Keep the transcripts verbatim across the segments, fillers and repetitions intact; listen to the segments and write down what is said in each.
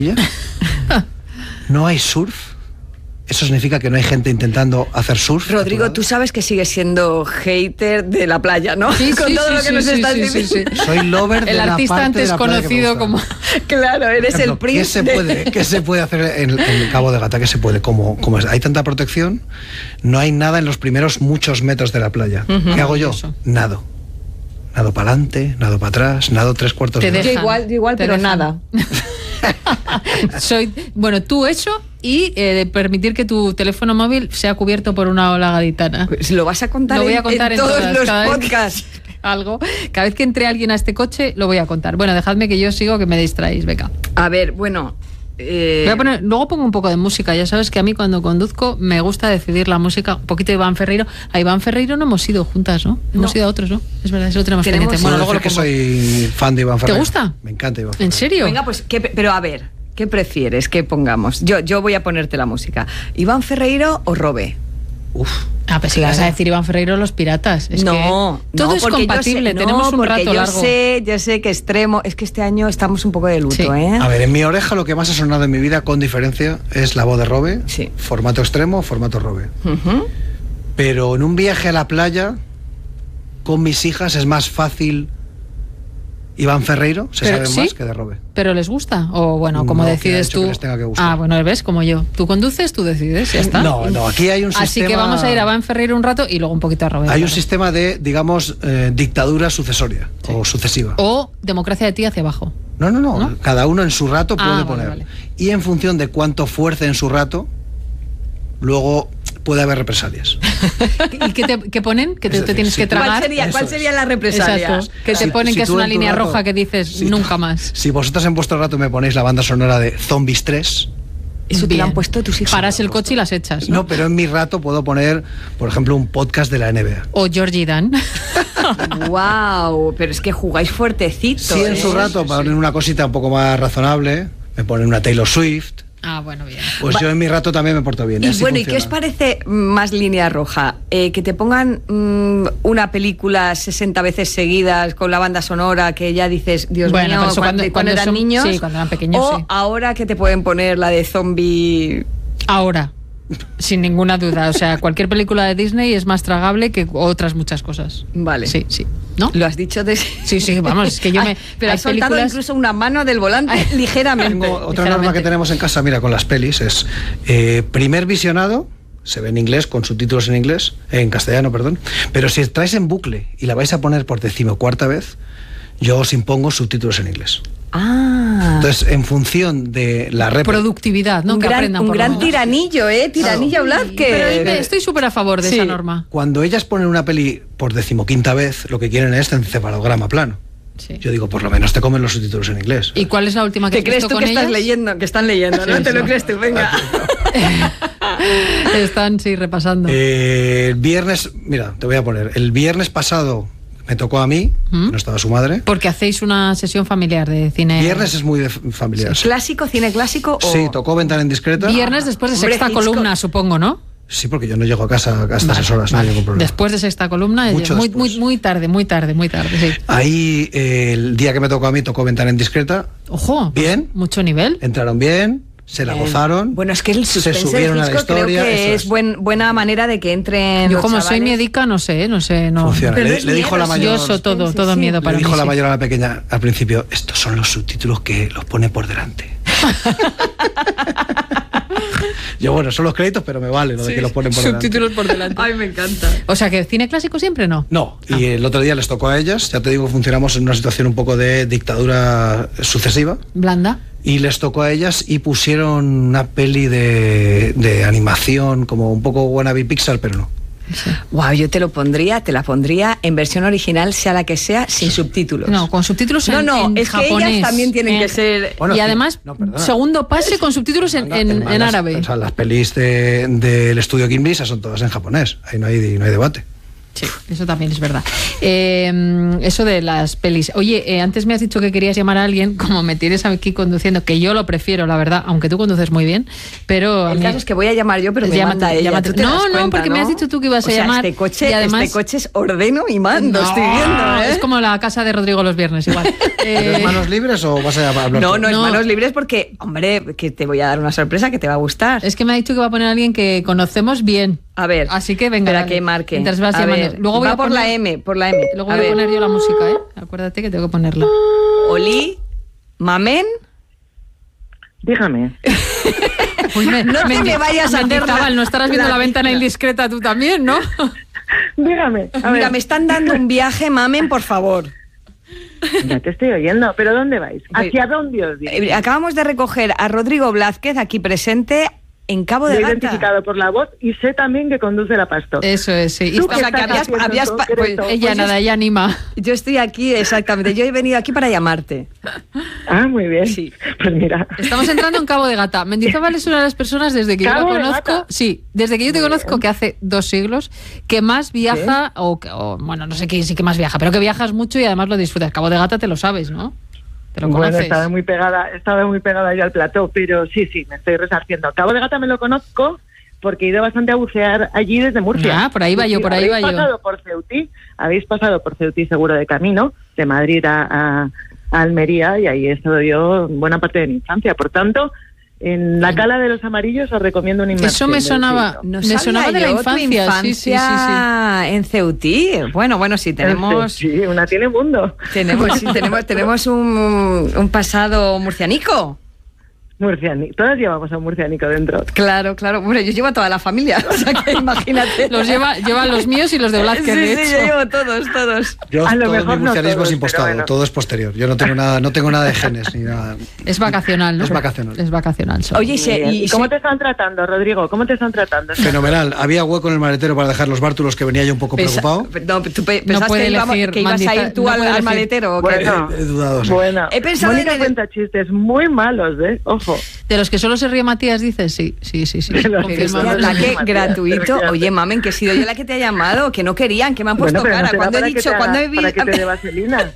no hay surf. Eso significa que no hay gente intentando hacer surf. Rodrigo, tú sabes que sigues siendo hater de la playa, ¿no? Sí, Con sí, todo sí, lo que sí, nos sí, estás sí, diciendo. sí, sí. Soy lover de el la artista parte antes de la playa conocido como... Claro, eres ejemplo, el príncipe. ¿Qué se puede, qué se puede hacer en, en el Cabo de Gata? ¿Qué se puede? Como, como hay tanta protección, no hay nada en los primeros muchos metros de la playa. Uh-huh. ¿Qué hago yo? Nado. Nado para adelante, nado para atrás, nado tres cuartos de hora. Yo igual, yo igual, pero dejan. nada. Soy, bueno, tú eso y eh, permitir que tu teléfono móvil sea cubierto por una ola gaditana. Pues lo vas a contar, lo voy a en, contar en, en todos todas, los cada podcasts. Vez que, algo. Cada vez que entre alguien a este coche, lo voy a contar. Bueno, dejadme que yo sigo, que me distraéis, venga. A ver, bueno... Eh... Voy a poner, luego pongo un poco de música. Ya sabes que a mí cuando conduzco me gusta decidir la música. Un poquito de Iván Ferreiro. A Iván Ferreiro no hemos ido juntas, ¿no? Hemos no. ido a otros, ¿no? Es verdad, eso lo tenemos Tenemos- pendiente. Bueno, luego lo que pongo. soy fan de Iván Ferreiro. ¿Te gusta? Me encanta Iván Ferreiro. ¿En serio? Venga, pues, ¿qué, pero a ver, ¿qué prefieres que pongamos? Yo, yo voy a ponerte la música. ¿Iván Ferreiro o Robe? Uf. Ah, pues si vas a decir Iván Ferreiro, los piratas. Es no, que todo no, es porque yo compatible, sé- no, tenemos un porque rato yo largo. sé, yo sé que extremo, es que este año estamos un poco de luto, Sí. ¿eh? A ver, en mi oreja lo que más ha sonado en mi vida, con diferencia, es la voz de Robe. Sí. Formato extremo, formato Robe. Uh-huh. Pero en un viaje a la playa, con mis hijas, es más fácil Iván Ferreiro, se Pero, sabe ¿sí? más que de Robe. ¿Pero les gusta? O bueno, como No, ¿quién ha decides dicho tú. que les tenga que gustar? Ah, bueno, ves, como yo. Tú conduces, tú decides, ya está. No, no, aquí hay un sistema... Así que vamos a ir a Iván Ferreiro un rato y luego un poquito a Roberto. Hay un sistema de, digamos, eh, dictadura sucesoria, sí, o sucesiva. O democracia de ti hacia abajo. No, no, no, ¿No? cada uno en su rato Ah, puede vale, poner. vale. Y en función de cuánto fuerce en su rato, luego puede haber represalias. ¿Y qué, te, qué ponen? ¿Que te, Es decir, te tienes si que tú- tragar? ¿Cuál sería, cuál Eso sería es. la represalia? Exacto. Que te Si- ponen si que es tú una en tu línea rato- roja que dices si- nunca más. Si vosotros en vuestro rato me ponéis la banda sonora de Zombies tres... Eso te lo Bien. han puesto tus hijos. Paras el coche y las echas, ¿no? No, pero en mi rato puedo poner, por ejemplo, un podcast de la N B A. O Georgie Dan. Wow, pero es que jugáis fuertecito. Sí, en ¿eh? su rato, para poner una cosita un poco más razonable, me ponen una Taylor Swift. Ah, bueno, bien. Pues yo en mi rato también me porto bien. Y así bueno, ¿y qué os funciona. parece más línea roja? Eh, que te pongan mmm, una película sesenta veces seguidas con la banda sonora que ya dices, Dios Bueno, mío, pero eso cuando, cuando- cuando cuando eran son- niños. sí, cuando eran pequeños, O sí. ahora que te pueden poner la de zombie. Ahora, sin ninguna duda. O sea, cualquier película de Disney es más tragable que otras muchas cosas. Vale. Sí, sí. ¿No? Lo has dicho de... Sí, sí, vamos, es que yo me... Pero hay has soltado películas- incluso una mano del volante ligeramente. Tengo otra ligeramente. norma que tenemos en casa, mira, con las pelis, es eh, primer visionado, se ve en inglés, con subtítulos en inglés, en castellano, perdón, pero si traes en bucle y la vais a poner por decimocuarta vez, yo os impongo subtítulos en inglés. Ah. Entonces, en función de la rep... Productividad, ¿no? un que gran, aprendan un por lo gran menos. tiranillo, ¿eh? Tiranillo Blázquez. Pero eh, estoy súper a favor de Sí. esa norma. Cuando ellas ponen una peli por decimoquinta vez, lo que quieren es encefalograma plano. Sí. Yo digo, por lo menos te comen los subtítulos en inglés. ¿Y cuál es la última que ¿Qué has crees visto tú con que estás ellas? leyendo? Que están leyendo, ¿no? Sí, ¿Te lo sí. crees tú? Venga. Están, sí, repasando. Eh, el viernes, mira, te voy a poner, el viernes pasado me tocó a mí, ¿Mm? que no estaba su madre. Porque hacéis una sesión familiar de cine. Viernes es muy de familiar. Sí, ¿Clásico, cine clásico o...? Sí, tocó Ventana Indiscreta. Viernes después de Hombre, sexta Hitchcock. columna, supongo, ¿no? Sí, porque yo no llego a casa hasta Vale, esas horas, vale. no hay ningún problema. Después de sexta columna, Mucho muy, después. muy, muy tarde, muy tarde, muy tarde, sí. Ahí, eh, el día que me tocó a mí, tocó Ventana Indiscreta. Ojo, pues, Bien. mucho nivel. Entraron bien, se la Bien. gozaron. Bueno, es que el se suspense de subieron a la Hitchcock creo historia. que eso es buen, buena manera de que entren Yo los como soy chavales. miedica, no sé, no sé, no. Funciona. Pero Le, no es le dijo miedo, la sí, mayor. Yo eso todo, Sí, todo sí. miedo Le para dijo mí. la sí. mayor a la pequeña al principio, estos son los subtítulos que los pone por delante. Yo, bueno, son los créditos, pero me vale lo de que los ponen por delante. Subtítulos por delante. Ay, me encanta. O sea que cine clásico siempre no. No, y el otro día les tocó a ellas, ya te digo, funcionamos en una situación un poco de dictadura sucesiva, Blanda. y les tocó a ellas y pusieron una peli de, de animación, como un poco wannabe Pixar, pero no. Wow, yo te lo pondría, te la pondría en versión original, sea la que sea, sin subtítulos. No, con subtítulos en, No, no, en es que japonés. ellas también tienen en- que ser... Bueno, y sí. además, No, perdona. segundo pase con subtítulos en, en, Hermanas, en árabe. O sea, las pelis de- del estudio Ghibli esas son todas en japonés, ahí no hay, no hay debate. Sí, eso también es verdad. Eh, eso de las pelis. Oye, eh, antes me has dicho que querías llamar a alguien, como me tienes aquí conduciendo, que yo lo prefiero, la verdad, aunque tú conduces muy bien, pero... El caso es que voy a llamar yo, pero me llámate, manda ella. Llámate. ¿Tú No, das no, cuenta, porque ¿no? me has dicho tú que ibas O a sea, llamar. Este coche, y además, este coche es ordeno y mando, no, estoy viendo, ¿eh? Es como la casa de Rodrigo los viernes, igual. ¿Eres Eh, manos libres o vas a hablar? No, tú? no es No. manos libres porque, hombre, que te voy a dar una sorpresa que te va a gustar. es que me ha dicho que va a poner a alguien que conocemos bien. A ver. Así que venga, Espera dale. que marque. Mientras vas A llamando. ver, Luego voy va a por poner- la M, por la M. Luego A voy a ver. poner yo la música, ¿eh? Acuérdate que tengo que ponerla. Oli, Mamen. Dígame. Uy, me, No te Mendi- me vayas a hacer Mendizábal, la- no estarás viendo la la ventana pizza. indiscreta tú también, ¿no? Dígame. A Mira, ver, me están dando un viaje, Mamen, por favor. ya te estoy oyendo, pero ¿dónde vais? ¿Hacia dónde os dirigís? Eh, Acabamos de recoger a Rodrigo Blázquez, aquí presente, en Cabo Lo de he Gata. identificado por la voz y sé también que conduce la Pastor. Eso es, sí. Y Tú está- O sea, ¿qué que estás habías, haciendo en habías pa- concreto? pues- ella pues yo- nada, ella anima. Yo estoy aquí, exactamente. Yo he venido aquí para llamarte. Ah, muy bien. Sí. Pues mira. Estamos entrando en Cabo de Gata. Mendizábal es una de las personas desde que yo la ¿Cabo de conozco, Gata? sí, desde que yo te Muy conozco, bien. que hace dos siglos, que más viaja, o, que- o, bueno, no sé qué sí que más viaja, pero que viajas mucho y además lo disfrutas. Cabo de Gata te lo sabes, ¿no? Te lo Bueno, conoces. estaba muy pegada, estaba muy pegada ya al plató, pero sí, sí, me estoy resarciendo. Cabo de Gata me lo conozco porque he ido bastante a bucear allí desde Murcia. Ah, por ahí va yo, por ahí va yo. Habéis pasado por Ceutí, habéis pasado por Ceutí seguro de camino, de Madrid a, a- a Almería, y ahí he estado yo buena parte de mi infancia. Por tanto, en la Cala de los Amarillos os recomiendo una inmersión. Eso me del sonaba, siglo. No me sabía sonaba de la yo tu infancia. Sí, sí, sí, sí. infancia en Ceutí. Bueno, bueno, sí, tenemos... Sí, una tiene mundo. Tenemos, sí, tenemos, tenemos un, un pasado murcianico. Murciani, todas llevamos a un murcianico dentro. Claro, claro. Bueno, yo llevo a toda la familia, o sea que imagínate. Los lleva, llevan los míos y los de Blázquez, Sí, de sí, hecho. yo llevo todos, todos. Yo A lo todo mejor mi no murcianismo todos, es impostado, pero bueno. todo es posterior. Yo no tengo nada, no tengo nada de genes ni nada. Es vacacional, ¿no? Es vacacional. Es vacacional. solo. Oye, y se- Muy bien. y ¿Y cómo se- te están tratando, Rodrigo? ¿Cómo te están tratando? Fenomenal. Había hueco en el maletero para dejar los bártulos, que venía yo un poco Pesa- preocupado. No, tú pe- No pensabas puede que, íbamos- elegir, que ibas a Mandiza- ir tú no al, puede al elegir. maletero. ¿o qué? Bueno, He dudado, sí. bueno. He pensado Mónica en el- cuenta chistes muy malos, ¿eh? Ojo. De los que solo se ríe Matías, dices, sí, sí, sí, sí. De los Pero que este Confirmamos. ataque Matías, gratuito. efectivamente. Oye, mamen, que he sido yo la que te ha llamado, que no querían, que me han puesto Bueno, pero no cara. será Cuando he para que dicho, te cuando haga- he para que te dé visto. vaselina.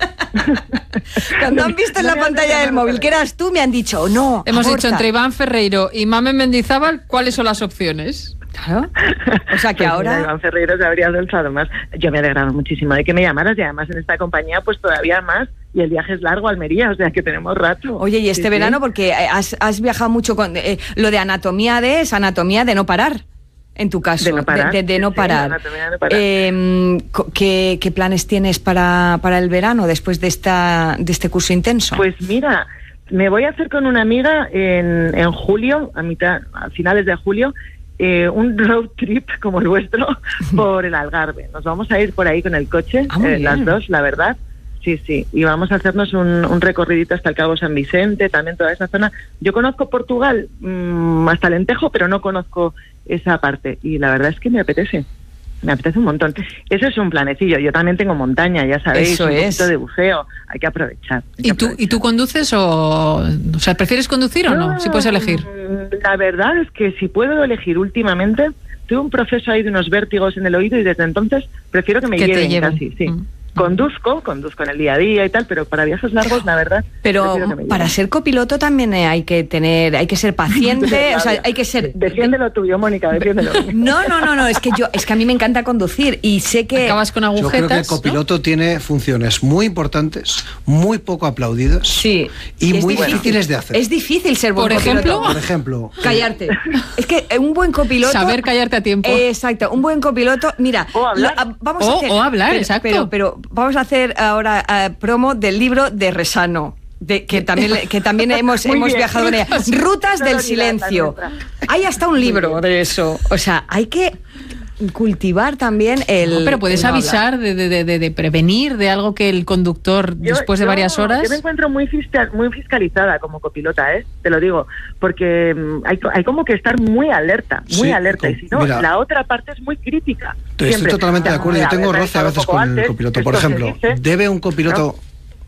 Cuando han visto en la No me hagas pantalla del llamar móvil para que eras tú, me han dicho, "Oh, no. Hemos aborta". dicho entre Iván Ferreiro y Mamen Mendizábal, ¿cuáles son las opciones? Claro. O sea que Pues ahora. mira, Iván Ferreiro se habría alzado más. Yo me he alegrado muchísimo de que me llamaras, y además en esta compañía pues todavía más, y el viaje es largo a Almería, o sea que tenemos rato. Oye, y este Sí, sí. verano, porque has, has viajado mucho con. eh, lo de anatomía de es anatomía de no parar. En tu caso, De no parar, de, de sí, no sí, parar. anatomía de no parar. Eh, co- ¿qué, qué planes tienes para, para el verano después de esta de este curso intenso? Pues mira, me voy a hacer con una amiga en, en julio, a mitad, a finales de julio, eh, un road trip como el vuestro por el Algarve. Nos vamos a ir por ahí con el coche, Ah, muy eh, las bien. dos, la verdad. Sí, sí, y vamos a hacernos un, un recorridito hasta el Cabo San Vicente, también toda esa zona. Yo conozco Portugal mmm, hasta Alentejo, pero no conozco esa parte, y la verdad es que me apetece. Me apetece un montón. Eso es un planecillo. Yo también tengo montaña, ya sabéis, Eso un es. poquito de buceo. Hay que aprovechar. hay que ¿Y tú, ¿Y tú conduces o...? O sea, ¿prefieres conducir o no? Si puedes elegir. Mm, La verdad es que si puedo elegir últimamente, tuve un proceso ahí de unos vértigos en el oído, y desde entonces prefiero que me Que te lleven, lleven. casi, sí. Mm. Conduzco, conduzco en el día a día y tal, pero para viajes largos, la verdad, Pero prefiero que me para lleven. ser copiloto también eh, hay que tener, hay que ser paciente, o sea, hay que ser. Defiéndelo tuyo, Mónica, defiéndelo. No, no, no, no, es que yo, es que a mí me encanta conducir y sé que. Acabas con Yo creo que el agujetas, ¿no? copiloto tiene funciones muy importantes, muy poco aplaudidas Sí. y es muy difícil. difíciles de hacer. Es difícil ser buen Por copiloto. ejemplo, Por ejemplo, Callarte. Es que un buen copiloto. Saber callarte a tiempo. Exacto, un buen copiloto. Mira, O hablar. lo- a- vamos a O- hacer. o hablar, pero, exacto. Pero, pero vamos a hacer ahora eh, promo del libro de Resano. De, que también le- que también hemos, Muy hemos bien. viajado en ella. Rutas del Sonoridad, silencio. la nuestra. Hay hasta un libro de eso. O sea, hay que cultivar también el. No, pero puedes el no avisar hablar. de, de, de- de- de prevenir de algo que el conductor, Yo- después de yo- varias horas... Yo me encuentro muy, fiscal- muy fiscalizada como copilota, ¿eh? Te lo digo, porque mm, hay, co- hay como que estar muy alerta, muy Sí, alerta, y com- si no, mira. la otra parte es muy crítica. estoy Siempre. totalmente de acuerdo. Yo A ver, tengo me he roce a estado veces un poco con el antes, copiloto. esto Por se ejemplo, dice. ¿debe un copiloto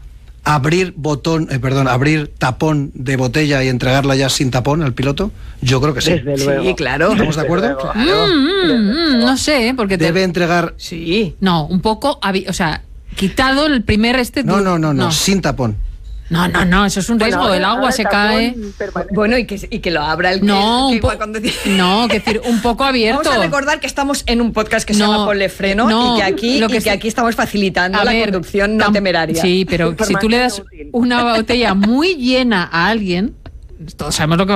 abrir botón, eh, perdón, abrir tapón de botella y entregarla ya sin tapón al piloto? Yo creo que sí. Desde luego. Sí, claro. ¿Estamos de acuerdo? Claro. Mm, mm, mm, no sé, porque te- Debe entregar... Sí. no, un poco, habi- o sea, quitado el primer este. No, du- no, no, no, sin tapón. no, no, no, eso es un riesgo. Bueno, El agua ahora se el cae. tapón permanente. Bueno, y que, y que lo abra el No, que un po- va conduciendo. no, que decir, un poco abierto. Vamos a recordar que estamos en un podcast que se No, llama Ponle Freno no, y que aquí, lo que y que es- aquí estamos facilitando A la ver, conducción no tam- temeraria. Sí, pero si tú le das Información útil. una botella muy llena a alguien, todos sabemos lo que va